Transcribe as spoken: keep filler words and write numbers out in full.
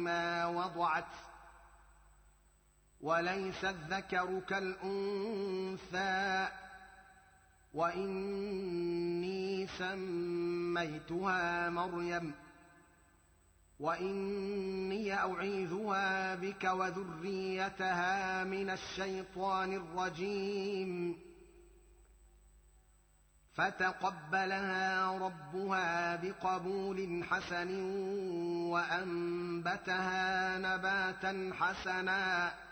ما وضعت وليس الذكر كالأنثى وإني سميتها مريم وإني أعيذها بك وذريتها من الشيطان الرجيم فتقبلها ربها بقبول حسن وأنبتها نباتا حسنا